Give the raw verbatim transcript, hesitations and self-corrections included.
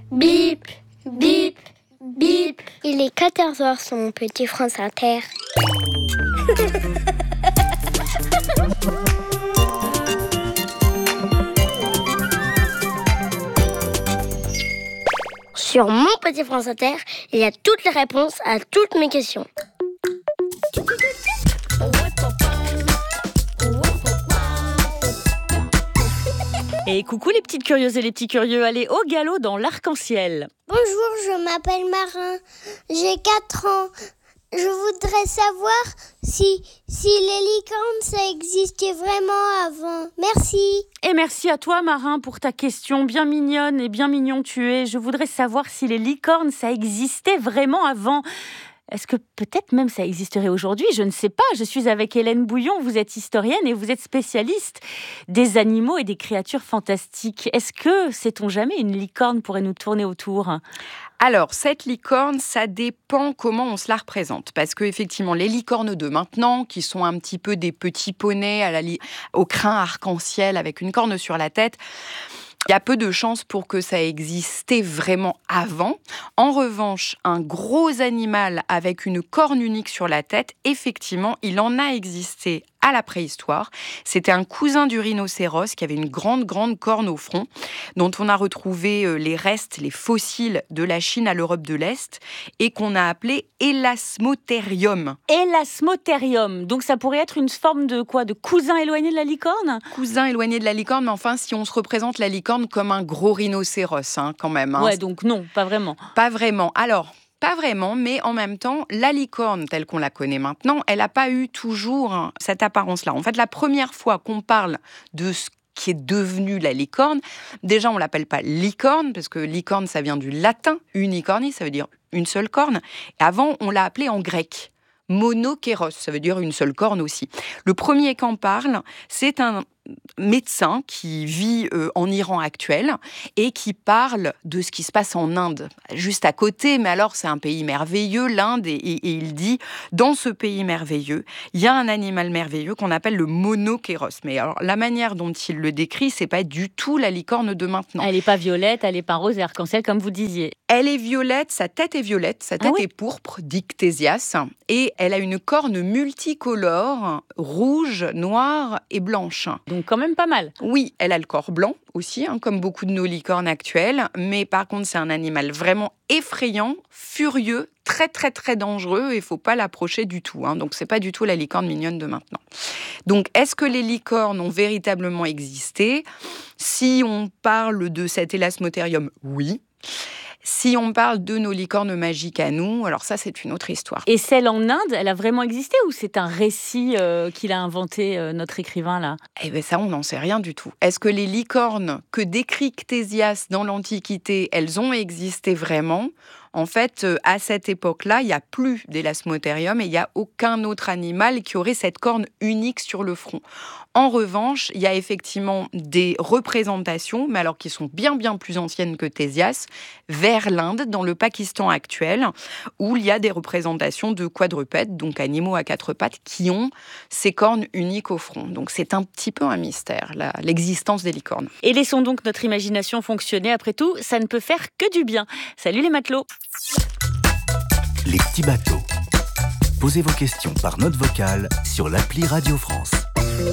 Bip, bip, bip. Il est quatorze heures sur mon petit France Inter. Sur mon petit France Inter, il y a toutes les réponses à toutes mes questions. Et coucou les petites curieuses et les petits curieux, allez au galop dans l'arc-en-ciel. Bonjour, je m'appelle Marin, j'ai quatre ans. Je voudrais savoir si, si les licornes, ça existait vraiment avant. Merci. Et merci à toi Marin pour ta question bien mignonne et bien mignon tu es. Je voudrais savoir si les licornes, ça existait vraiment avant. Est-ce que peut-être même ça existerait aujourd'hui ? Je ne sais pas. Je suis avec Hélène Bouillon, vous êtes historienne et vous êtes spécialiste des animaux et des créatures fantastiques. Est-ce que, sait-on jamais, une licorne pourrait nous tourner autour ? Alors, cette licorne, ça dépend comment on se la représente. Parce qu'effectivement, les licornes de maintenant, qui sont un petit peu des petits poneys à la li- au crin arc-en-ciel avec une corne sur la tête, il y a peu de chances pour que ça existait vraiment avant. En revanche, un gros animal avec une corne unique sur la tête, effectivement, il en a existé à la préhistoire. C'était un cousin du rhinocéros qui avait une grande, grande corne au front, dont on a retrouvé les restes, les fossiles de la Chine à l'Europe de l'Est, et qu'on a appelé Elasmotherium. Elasmotherium, donc ça pourrait être une forme de quoi ? De cousin éloigné de la licorne ? Cousin éloigné de la licorne, mais enfin, si on se représente la licorne comme un gros rhinocéros, hein, quand même. Hein. Ouais, donc non, pas vraiment. Pas vraiment. Alors... Pas vraiment, mais en même temps, la licorne, telle qu'on la connaît maintenant, elle n'a pas eu toujours cette apparence-là. En fait, la première fois qu'on parle de ce qui est devenu la licorne, déjà, on ne l'appelle pas licorne, parce que licorne, ça vient du latin, unicorni, ça veut dire une seule corne. Et avant, on l'a appelé en grec. Monokéros, ça veut dire une seule corne aussi. Le premier qu'en parle, c'est un médecin qui vit euh, en Iran actuel et qui parle de ce qui se passe en Inde, juste à côté, mais alors c'est un pays merveilleux, l'Inde, et, et, et il dit, dans ce pays merveilleux, il y a un animal merveilleux qu'on appelle le monokéros. Mais alors, la manière dont il le décrit, c'est pas du tout la licorne de maintenant. Elle n'est pas violette, elle n'est pas rose et arc-en-ciel, comme vous disiez. Elle est violette, sa tête est violette, sa tête ah oui est pourpre, dit Ctésias, et elle a une corne multicolore, rouge, noire et blanche. Donc quand même pas mal. Oui, elle a le corps blanc aussi, hein, comme beaucoup de nos licornes actuelles, mais par contre c'est un animal vraiment effrayant, furieux, très très très dangereux, et il ne faut pas l'approcher du tout. Hein, donc c'est pas du tout la licorne mignonne de maintenant. Donc est-ce que les licornes ont véritablement existé ? Si on parle de cet Elasmotherium, oui. Si on parle de nos licornes magiques à nous, alors ça, c'est une autre histoire. Et celle en Inde, elle a vraiment existé ou c'est un récit euh, qu'il a inventé, euh, notre écrivain, là ? Eh bien, ça, on n'en sait rien du tout. Est-ce que les licornes que décrit Ctésias dans l'Antiquité, elles ont existé vraiment ? En fait, à cette époque-là, il n'y a plus d'Elasmotherium et il n'y a aucun autre animal qui aurait cette corne unique sur le front. En revanche, il y a effectivement des représentations, mais alors qui sont bien, bien plus anciennes que Ctésias, vers l'Inde, dans le Pakistan actuel, où il y a des représentations de quadrupèdes, donc animaux à quatre pattes, qui ont ces cornes uniques au front. Donc c'est un petit peu un mystère, la, l'existence des licornes. Et laissons donc notre imagination fonctionner. Après tout, ça ne peut faire que du bien. Salut les matelots. Les petits bateaux. Posez vos questions par note vocale sur l'appli Radio France.